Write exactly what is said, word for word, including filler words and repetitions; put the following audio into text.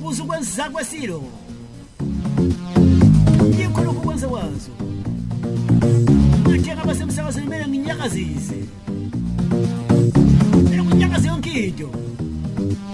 uzukwenza kwesilo yikhona ukwenza wazo mathenga basemsakazweni mina nginyakazise mina kunyakaze yonke into